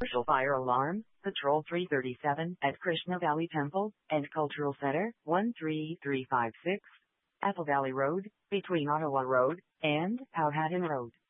Commercial fire alarm, Patrol 337 at Krishna Valley Temple and Cultural Center, 13356, Apple Valley Road, between Ottawa Road and Powhatan Road.